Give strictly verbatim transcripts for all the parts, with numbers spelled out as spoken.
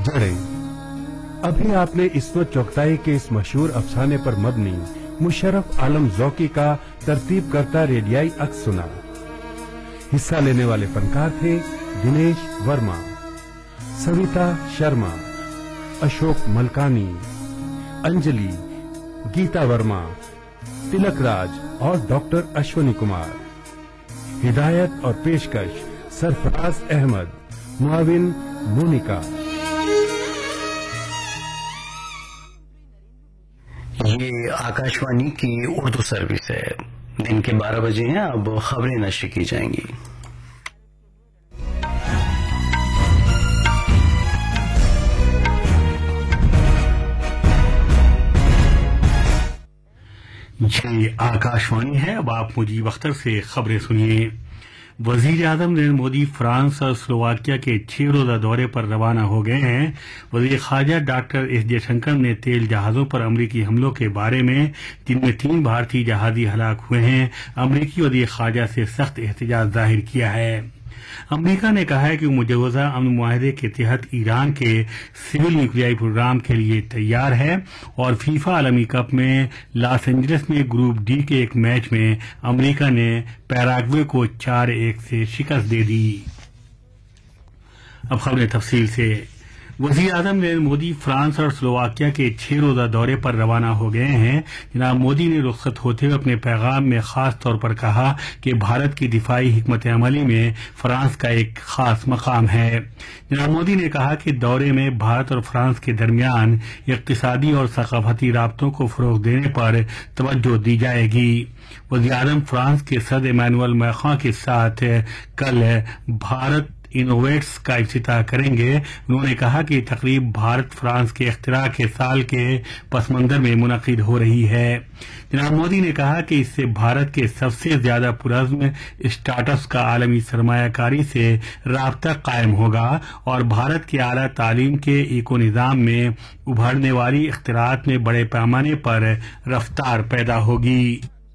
जड़ें। अभी आपने इस्मत चौगताई के इस मशहूर अफसाने पर मबनी मुशर्रफ आलम ज़ौकी का तरतीब करता रेडियाई अक्स सुना। हिस्सा लेने वाले फनकार थे दिनेश वर्मा, सविता शर्मा, अशोक मलकानी, अंजलि, गीता वर्मा, तिलक राज और डॉक्टर अश्वनी कुमार। हिदायत और पेशकश सरफराज अहमद, मुआविन मोनिका। ये आकाशवाणी की उर्दू सर्विस है। दिन के बारह बजे हैं, अब खबरें नश्र की जाएंगी। ये आकाशवाणी है। अब आप मुजीब अख्तर से खबरें सुनिए। वजीर आजम नरेंद्र मोदी फ्रांस और स्लोवाकिया के छह रोजा दौरे पर रवाना हो गए हैं। वजीर खारजा डॉक्टर एस जयशंकर ने तेल जहाजों पर अमरीकी हमलों के बारे में, जिनमें तीन भारतीय जहाजी हलाक हुए हैं, अमरीकी वजीर खारजा से सख्त एहतजाज जाहिर किया है। अमरीका ने कहा है कि मुजवजा अमन मुआहदे के तहत ईरान के सिविल न्यूक्लियाई प्रोग्राम के लिए तैयार है और फीफा आलमी कप में लॉस एंजलिस में ग्रुप डी के एक मैच में अमरीका ने पैराग्वे को चार एक से शिकस्त दे दी। अब खबरें तफसील से। वजीर आजम नरेंद्र मोदी फ्रांस और स्लोवाकिया के छह रोजा दौरे पर रवाना हो गए हैं। जनाब मोदी ने रुखसत होते हुए अपने पैगाम में खास तौर पर कहा कि भारत की दिफाई हिकमत अमली में फ्रांस का एक खास मकाम है। जनाब मोदी ने कहा कि दौरे में भारत और फ्रांस के दरमियान इक्तिसादी और सकाफती राब्तों को फरोग देने पर तवज्जो दी जाएगी। वजीर आजम फ्रांस के सदर इमैनुअल मैक्रों के साथ कल भारत इनोवेट्स का इफ्तिताह करेंगे। उन्होंने कहा कि तकरीब भारत फ्रांस के इख्तिरा के साल के पस मंजर में मुनक़िद हो रही है। जनाब मोदी ने कहा कि इससे भारत के सबसे ज्यादा पुरज़्म स्टार्टअप्स का आलमी सरमायाकारी से राब्ता कायम होगा और भारत के आला तालीम के इको निज़ाम में उभरने वाली इख्तिरात में बड़े पैमाने पर रफ्तार पैदा होगी।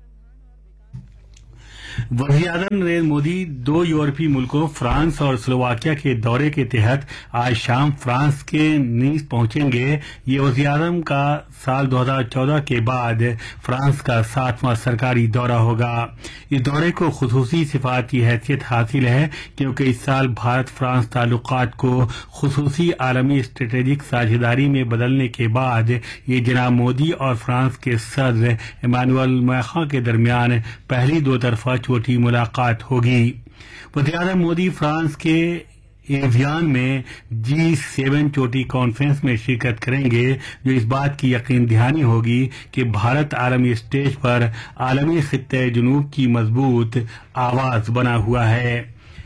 वज़ीर आज़म नरेंद्र मोदी दो यूरोपीय मुल्कों फ्रांस और स्लोवाकिया के दौरे के तहत आज शाम फ्रांस के नीस पहुंचेंगे। ये वज़ीर आज़म का साल दो हज़ार चौदह के बाद फ्रांस का सातवां सरकारी दौरा होगा। इस दौरे को खुसूसी सिफारती हैसियत हासिल है क्योंकि इस साल भारत फ्रांस ताल्लुकात को खुसूसी आलमी स्ट्रेटेजिक साझेदारी में बदलने के बाद ये जनाब मोदी और फ्रांस के सदर इमैनुअल मैक्रों के दरमियान पहली दो तरफा छोटी मुलाकात होगी। वज़ीर आज़म मोदी फ्रांस के एवियान में जी सेवन चोटी कॉन्फ्रेंस में शिरकत करेंगे, जो इस बात की यकीन दहानी होगी कि भारत आलमी स्टेज पर आलमी खित्ते जुनूब की मजबूत आवाज बना हुआ है।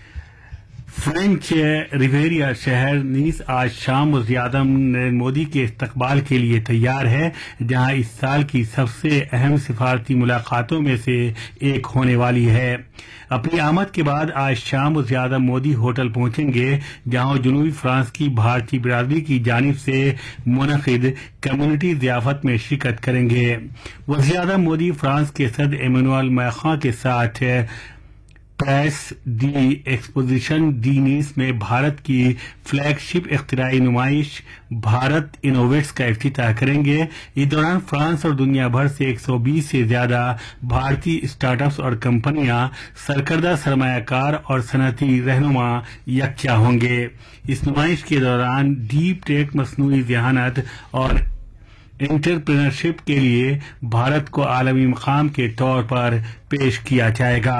फ्रेंच रिवेरिया शहर नीस आज शाम वज़ीर आज़म नरेंद्र मोदी के इस्तकबाल के लिए तैयार है, जहां इस साल की सबसे अहम सिफारती मुलाकातों में से एक होने वाली है। अपनी आमद के बाद आज शाम वज़ीर आज़म मोदी होटल पहुंचेंगे, जहां जनूबी फ्रांस की भारतीय बिरादरी की जानिब से मुनक़िद कम्युनिटी ज़ियाफत में शिरकत करेंगे। वज़ीर आज़म मोदी फ्रांस के सदर इमैनुअल मैक्रों के साथ प्रेस दी एक्सपोजिशन दी नीस में भारत की फ्लैगशिप इख्तिराई नुमाइश भारत इनोवेट्स का इफ्तिताह करेंगे। इस दौरान फ्रांस और दुनिया भर से एक सौ बीस से ज्यादा भारतीय स्टार्टअप्स और कंपनियां, सरकर्दा सरमायाकार और सनती रहनुमा यकजा होंगे। इस नुमाइश के दौरान डीप टेक, मसनूई ज़हानत और एंटरप्रेन्योरशिप के लिए भारत को आलमी मकाम के तौर पर पेश किया जाएगा।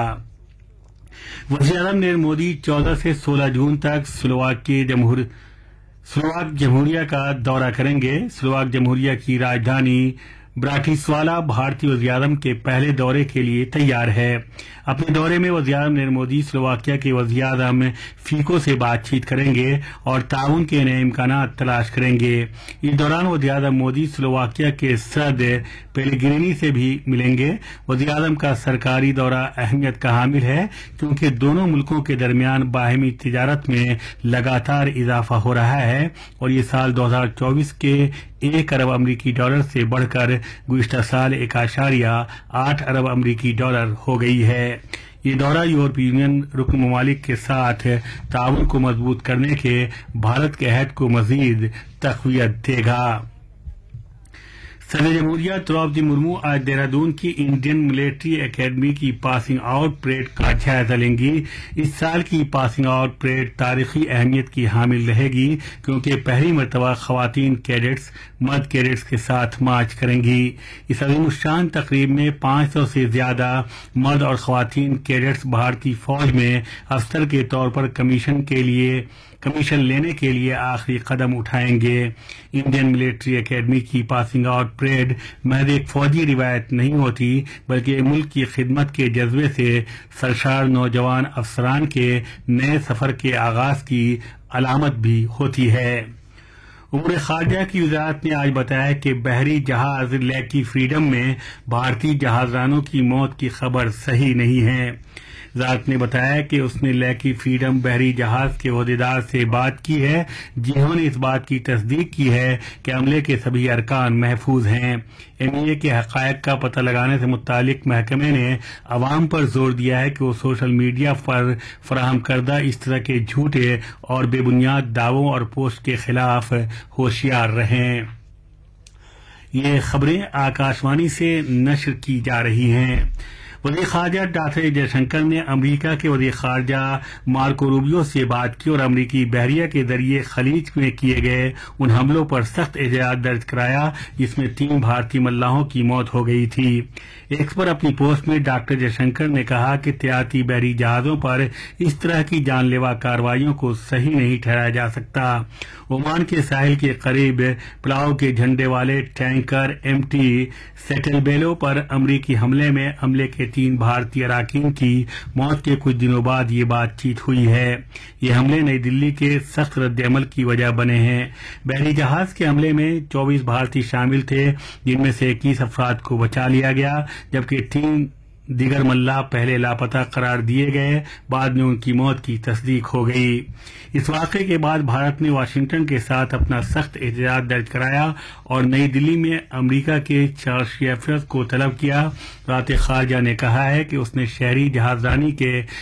वज़ीर आज़म नरेंद्र मोदी चौदह से सोलह जून तक स्लोवाक जमहूर स्लोवाक जमहूरिया का दौरा करेंगे। स्लोवाक जमहूरिया की राजधानी ब्राटिस्लावा भारतीय वज़ीर आज़म के पहले दौरे के लिए तैयार है। अपने दौरे में वज़ीर आज़म नरेंद्र मोदी स्लोवाकिया के वज़ीर आज़म फीको से बातचीत करेंगे और ताउन के नए इम्कानात तलाश करेंगे। इस दौरान वज़ीर आज़म मोदी स्लोवाकिया के सदर पेलेग्रिनी से भी मिलेंगे। वज़ीर आज़म का सरकारी दौरा अहमियत का हामिल है क्योंकि दोनों मुल्कों के दरमियान बाहमी तिजारत में लगातार इजाफा हो रहा है और ये साल दो हजार चौबीस के एक अरब अमरीकी डॉलर से बढ़कर गुज़िश्ता साल एक आशारिया आठ अरब अमरीकी डॉलर हो गई है। یہ دورہ یورپی یونین رکن ممالک کے ساتھ تعاون کو مضبوط کرنے کے بھارت کے عہد کو مزید تقویت دے گا۔ صدر جمہوریہ دروپدی مرمو آج دہرادون کی انڈین ملٹری اکیڈمی کی پاسنگ آؤٹ پریڈ کا جائزہ لیں گی۔ اس سال کی پاسنگ آؤٹ پریڈ تاریخی اہمیت کی حامل رہے گی کیونکہ پہلی مرتبہ خواتین کیڈٹس مرد کیڈٹس کے ساتھ مارچ کریں گی۔ اس عظیم الشان تقریب میں پانچ سو سے زیادہ مرد اور خواتین کیڈٹس بھارتی فوج میں افسر کے طور پر کمیشن کے لیے کمیشن لینے کے لیے آخری قدم اٹھائیں گے۔ انڈین ملٹری اکیڈمی کی پاسنگ آؤٹ پریڈ محض ایک فوجی روایت نہیں ہوتی بلکہ ملک کی خدمت کے جذبے سے سرشار نوجوان افسران کے نئے سفر کے آغاز کی علامت بھی ہوتی ہے۔ امور خارجہ کی وزارت نے آج بتایا کہ بحری جہاز لیکی فریڈم میں بھارتی جہاز رانوں کی موت کی خبر صحیح نہیں ہے۔ وزارت نے بتایا کہ اس نے لیکی فریڈم بحری جہاز کے عہدیدار سے بات کی ہے جنہوں نے اس بات کی تصدیق کی ہے کہ عملے کے سبھی ارکان محفوظ ہیں۔ ایم ای اے کے حقائق کا پتہ لگانے سے متعلق محکمے نے عوام پر زور دیا ہے کہ وہ سوشل میڈیا پر فراہم کردہ اس طرح کے جھوٹے اور بے بنیاد دعووں اور پوسٹ کے خلاف ہوشیار رہیں۔ یہ خبریں آکاشوانی سے نشر کی جا رہی ہیں۔ وزیر خارجہ ڈاکٹر جے شنکر نے امریکہ کے وزیر خارجہ مارکو روبیو سے بات کی اور امریکی بحریہ کے ذریعے خلیج میں کیے گئے ان حملوں پر سخت احتجاج درج کرایا جس میں تین بھارتی ملاحوں کی موت ہو گئی تھی۔ ایکس پر اپنی پوسٹ میں ڈاکٹر جے شنکر نے کہا کہ تجارتی بحری جہازوں پر اس طرح کی جان لیوا کارروائیوں کو صحیح نہیں ٹھہرایا جا سکتا۔ عمان کے ساحل کے قریب پلاؤ کے جھنڈے والے tanker M T settle below پر امریکی حملے میں عملے کے تین بھارتی اراکین کی موت کے کچھ دنوں بعد یہ بات چیت ہوئی ہے۔ یہ حملے نئی دلی کے سخت رد عمل کی وجہ بنے ہیں۔ بحری جہاز کے حملے میں چوبیس بھارتی شامل تھے جن میں سے اکیس افراد کو بچا لیا گیا جبکہ تین دیگر ملاح پہلے لاپتہ قرار دیے گئے، بعد میں ان کی موت کی تصدیق ہو گئی۔ اس واقعے کے بعد بھارت نے واشنگٹن کے ساتھ اپنا سخت احتجاج درج کرایا اور نئی دلی میں امریکہ کے چارج افیئرز کو طلب کیا۔ وزارت خارجہ نے کہا ہے کہ اس نے شہری جہاز رانی کے